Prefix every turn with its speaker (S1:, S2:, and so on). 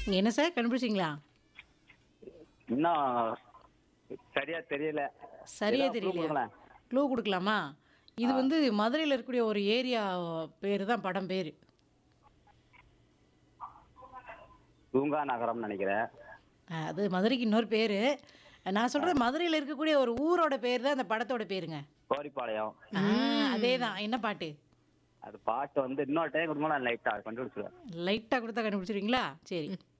S1: என்ன சார் கண்டுபிடிச்சிங்களா?
S2: இன்னும் சரியா தெரியல.
S1: சரியா
S2: ஏதாவது க்ளூ
S1: தெரியலையா?
S2: குடுங்களேன்.
S1: க்ளூ குடுக்கலாமா? இது
S2: ஆ.
S1: வந்து மதுரையில இருக்கக்கூடிய ஒரு ஏரியா பேரு தான் படம் பேரு.
S2: தூங்கா நகரம்னு நெனைக்கிறேன்.
S1: அது மதுரைக்கு இன்னொரு பேரு. நான் சொல்றது மதுரையில இருக்கக்கூடிய ஒரு ஊரோட பேர் தான் அந்த படத்தோட பேருங்க.
S2: கோரிப்பாளையம்.
S1: ஆ
S3: ம்.
S1: அதேதான். என்ன பாட்டு?
S2: அது பாட்டு வந்து இன்னொரு டைம் குடுக்கும்போது நான் லைட்டா கண்டுபிடிச்சுருவேன்.
S1: லைட்டா குடுத்தா கண்டுபிடிச்சிருவீங்களா? சரி.